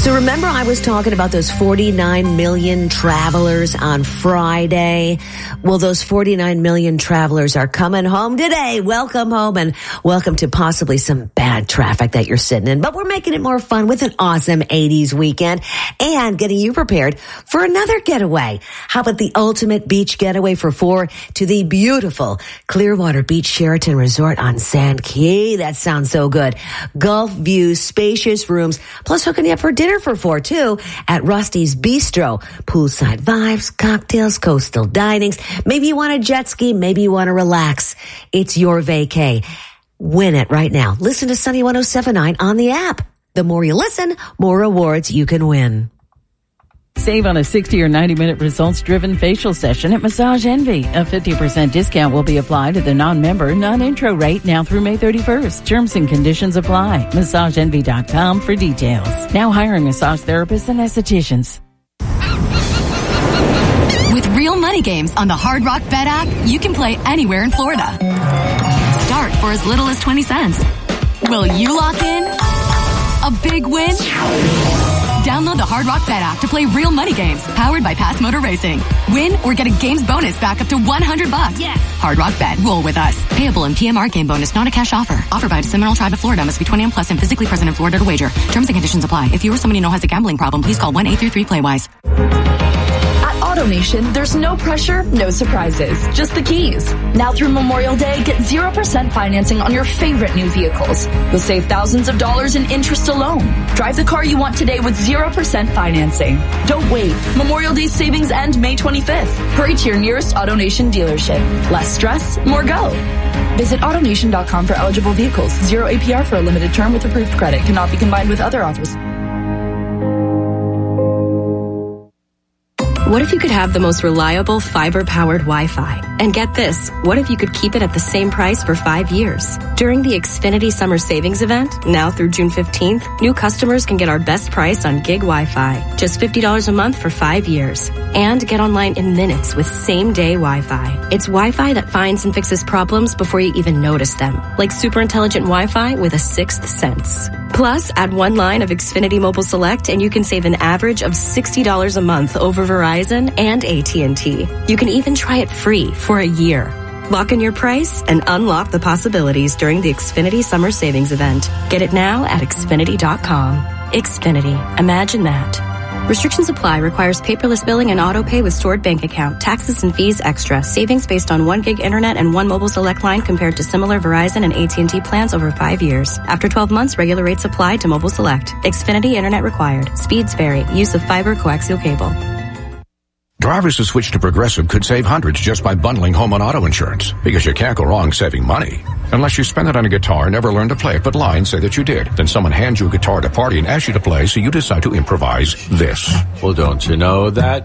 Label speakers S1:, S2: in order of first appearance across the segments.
S1: So remember I was talking about those 49 million travelers on Friday? Well, those 49 million travelers are coming home today. Welcome home and welcome to possibly some bad traffic that you're sitting in. But we're making it more fun with an awesome 80s weekend and getting you prepared for another getaway. How about the ultimate beach getaway for 4 to the beautiful Clearwater Beach Sheraton Resort on Sand Key? That sounds so good. Gulf views, spacious rooms, plus hooking you up for dinner for 4 too at Rusty's Bistro. Poolside vibes, cocktails, coastal dinings. Maybe you want to jet ski. Maybe you want to relax. It's your vacay. Win it right now. Listen to Sunny 107.9 on the app. The more you listen, more rewards you can win.
S2: Save on a 60 or 90-minute results-driven facial session at Massage Envy. A 50% discount will be applied to the non-member, non-intro rate now through May 31st. Terms and conditions apply. MassageEnvy.com for details. Now hiring massage therapists and estheticians.
S3: With real money games on the Hard Rock Bet app, you can play anywhere in Florida. Start for as little as 20 cents. Will you lock in a big win? Download the Hard Rock Bet app to play real money games powered by Pass Motor Racing. Win or get a games bonus back up to $100. Yes. Hard Rock Bet. Roll with us. Payable in PMR game bonus, not a cash offer. Offered by the Seminole Tribe of Florida. Must be 21 plus and physically present in Florida to wager. Terms and conditions apply. If you or someone you know has a gambling problem, please call 1-833-PLAY-WISE.
S4: AutoNation, there's no pressure, no surprises, just the keys. Now through Memorial Day, get 0% financing on your favorite new vehicles. You'll save thousands of dollars in interest alone. Drive the car you want today with 0% financing. Don't wait. Memorial Day savings end May 25th. Hurry to your nearest AutoNation dealership. Less stress, more go. Visit AutoNation.com for eligible vehicles. 0 APR for a limited term with approved credit. Cannot be combined with other offers.
S5: What if you could have the most reliable fiber-powered Wi-Fi? And get this, what if you could keep it at the same price for 5 years? During the Xfinity Summer Savings Event, now through June 15th, new customers can get our best price on gig Wi-Fi. Just $50 a month for 5 years. And get online in minutes with same-day Wi-Fi. It's Wi-Fi that finds and fixes problems before you even notice them. Like super intelligent Wi-Fi with a sixth sense. Plus, add one line of Xfinity Mobile Select and you can save an average of $60 a month over Verizon and AT&T. You can even try it free for a year. Lock in your price and unlock the possibilities during the Xfinity Summer Savings Event. Get it now at Xfinity.com. Xfinity. Imagine that. Restrictions apply. Requires paperless billing and auto pay with stored bank account. Taxes and fees extra. Savings based on 1 gig internet and 1 mobile select line compared to similar Verizon and AT&T plans over 5 years. After 12 months, regular rates apply to mobile select. Xfinity internet required. Speeds vary. Use of fiber coaxial cable.
S6: Drivers who switch to Progressive could save hundreds just by bundling home and auto insurance, because you can't go wrong saving money. Unless you spend it on a guitar and never learn to play it, but lie and say that you did. Then someone hands you a guitar at a party and asks you to play, so you decide to improvise this.
S7: Well, don't you know that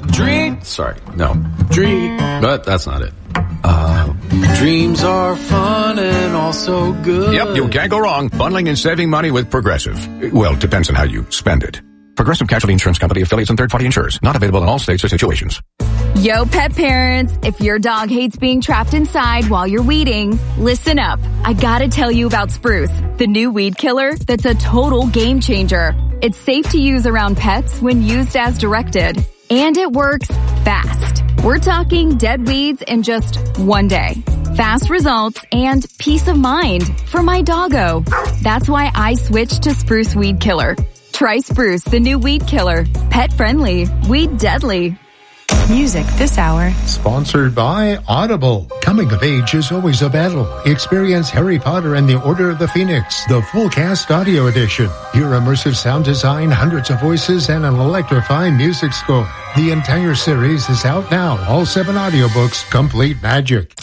S7: but that's not it. Dreams are fun and also good.
S6: Yep, you can't go wrong bundling and saving money with Progressive. Well, it depends on how you spend it. Progressive Casualty Insurance Company, affiliates, and third-party insurers. Not available in all states or situations.
S8: Yo, pet parents, if your dog hates being trapped inside while you're weeding, listen up. I gotta tell you about Spruce, the new weed killer that's a total game changer. It's safe to use around pets when used as directed. And it works fast. We're talking dead weeds in just 1 day. Fast results and peace of mind for my doggo. That's why I switched to Spruce Weed Killer. Try Spruce, the new weed killer. Pet friendly, weed deadly.
S9: Music this hour.
S10: Sponsored by Audible. Coming of age is always a battle. Experience Harry Potter and the Order of the Phoenix, the full cast audio edition. Hear immersive sound design, hundreds of voices, and an electrifying music score. The entire series is out now. All 7 audiobooks, complete magic.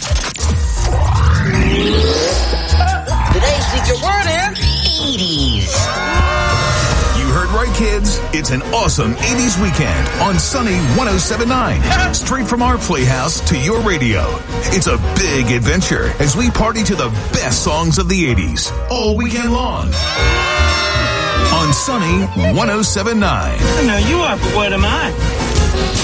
S11: Today's secret word is 80s.
S12: Right, kids, it's an awesome 80s weekend on Sunny 107.9. Straight from our playhouse to your radio. It's a big adventure as we party to the best songs of the 80s all weekend long. On Sunny 107.9.
S11: I know you are, but what am I?